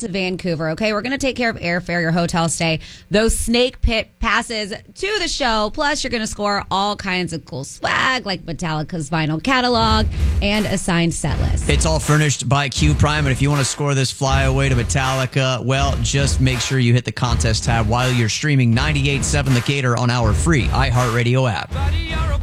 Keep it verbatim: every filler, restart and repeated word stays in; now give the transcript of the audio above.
to Vancouver, okay? We're going to take care of airfare, your hotel stay, those snake pit passes to the show. Plus, you're going to score all kinds of cool swag like Metallica's vinyl catalog and a signed set list. It's all furnished by Q Prime, and if you want to score this flyaway to Metallica, well, just make sure you hit the contest tab while you're streaming ninety-eight point seven The Gator on our free iHeartRadio app.